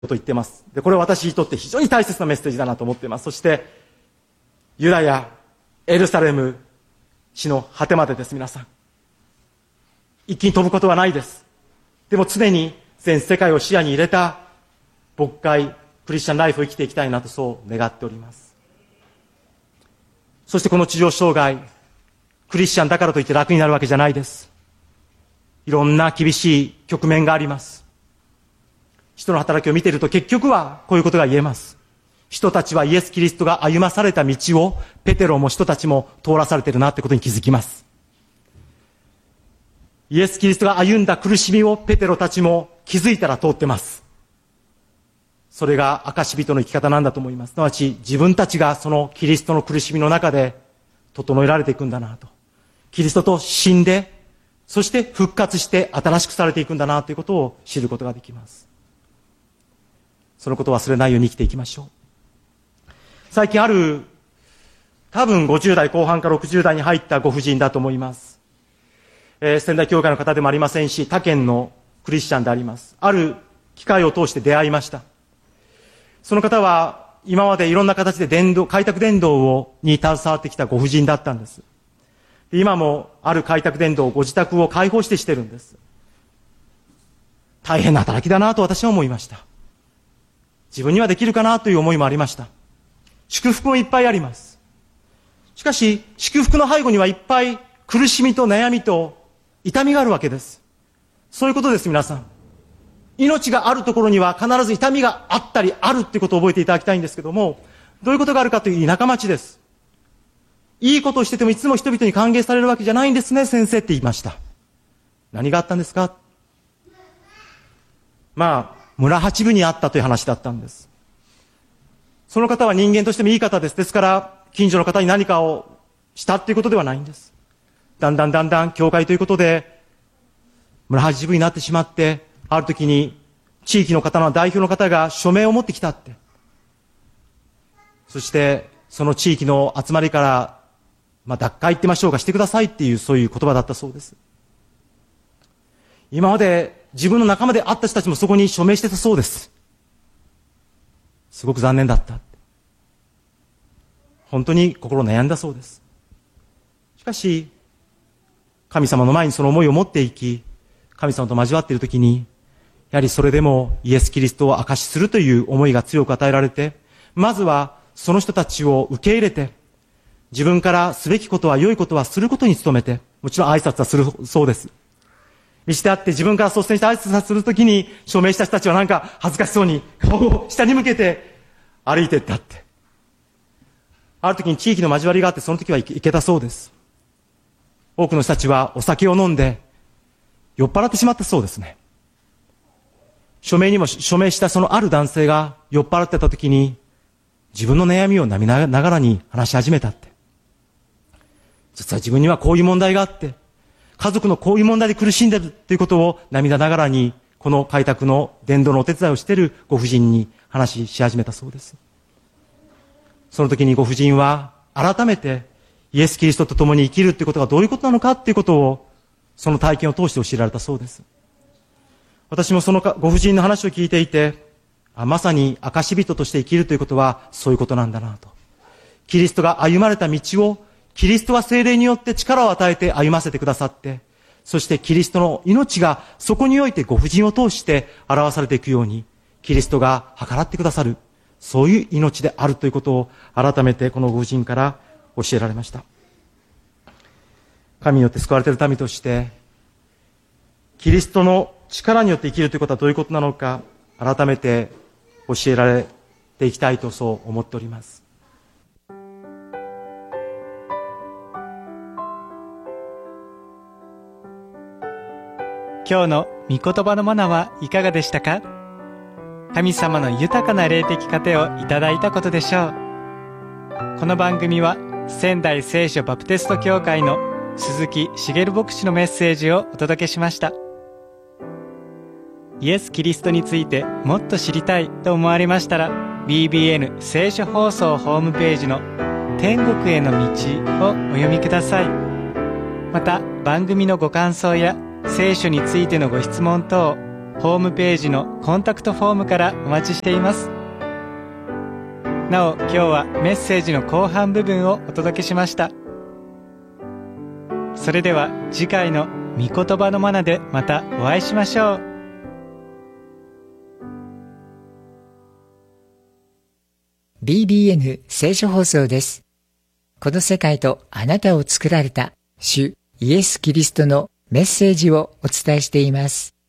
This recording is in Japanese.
と言っています。で、これは私にとって非常に大切なメッセージだなと思っています。そして、ユダヤ、エルサレム、地の果てまでです、皆さん。一気に飛ぶことはないです。でも常に全世界を視野に入れた牧会、クリスチャンライフを生きていきたいなとそう願っております。そしてこの地上生涯、クリスチャンだからといって楽になるわけじゃないです。いろんな厳しい局面があります。人の働きを見ていると結局はこういうことが言えます。人たちはイエス・キリストが歩まされた道をペテロも人たちも通らされているなってことに気づきます。イエス・キリストが歩んだ苦しみをペテロたちも気づいたら通ってます。それが証人の生き方なんだと思います。すなわち自分たちがそのキリストの苦しみの中で整えられていくんだなと。キリストと死んで、そして復活して新しくされていくんだなということを知ることができます。そのことを忘れないように生きていきましょう。最近ある、多分50代後半から60代に入ったご婦人だと思います。仙台教会の方でもありませんし、他県のクリスチャンであります。ある機会を通して出会いました。その方は今までいろんな形で開拓伝道に携わってきたご婦人だったんです。今もある開拓伝道、ご自宅を開放してしてるんです。大変な働きだなと私は思いました。自分にはできるかなという思いもありました。祝福もいっぱいあります。しかし、祝福の背後にはいっぱい苦しみと悩みと痛みがあるわけです。そういうことです、皆さん。命があるところには必ず痛みがあったりあるっていうことを覚えていただきたいんですけども、どういうことがあるかという田舎町です。いいことをしててもいつも人々に歓迎されるわけじゃないんですね、先生って言いました。何があったんですか？村八分にあったという話だったんです。その方は人間としてもいい方です。ですから、近所の方に何かをしたっていうことではないんです。だんだん、教会ということで、村八分になってしまって、ある時に、地域の方の代表の方が署名を持ってきたって。そして、その地域の集まりから、脱会ってましょうか、してくださいっていう、そういう言葉だったそうです。今まで自分の仲間であった人たちもそこに署名してたそうです。すごく残念だった。本当に心悩んだそうです。しかし、神様の前にその思いを持っていき、神様と交わっているときに、やはりそれでもイエス・キリストを証しするという思いが強く与えられて、まずはその人たちを受け入れて、自分からすべきことは良いことはすることに努めて、もちろん挨拶はするそうです。道であって自分から率先して挨拶するときに署名した人たちはなんか恥ずかしそうに顔を下に向けて歩いていったって。ある時に地域の交わりがあってその時は行けたそうです。多くの人たちはお酒を飲んで酔っ払ってしまったそうですね。署名にも署名したそのある男性が酔っ払ってた時に自分の悩みを涙ながらに話し始めたって。実は自分にはこういう問題があって、家族のこういう問題で苦しんでるということを涙ながらに、この開拓の伝道のお手伝いをしているご婦人に話し始めたそうです。その時にご婦人は改めてイエス・キリストと共に生きるということがどういうことなのかということを、その体験を通して教えられたそうです。私もそのご婦人の話を聞いていて、まさに証人として生きるということはそういうことなんだなと。キリストが歩まれた道を、キリストは聖霊によって力を与えて歩ませてくださって、そしてキリストの命がそこにおいてご婦人を通して表されていくように、キリストが計らってくださる、そういう命であるということを改めてこのご婦人から教えられました。神によって救われている民として、キリストの力によって生きるということはどういうことなのか、改めて教えられていきたいとそう思っております。 今日の御言葉のマナはいかがでしたか？神様の豊かな霊的糧をいただいたことでしょう。この番組は仙台聖書バプテスト教会の鈴木茂牧師のメッセージをお届けしました。イエス・キリストについてもっと知りたいと思われましたら、 BBN 聖書放送ホームページの天国への道をお読みください。また番組のご感想や聖書についてのご質問等、 ホームページのコンタクトフォームからお待ちしています。なお、今日はメッセージの後半部分をお届けしました。それでは次回の御言葉のマナでまたお会いしましょう。 BBN 聖書放送です。この世界とあなたを作られた主イエス・キリストのメッセージをお伝えしています。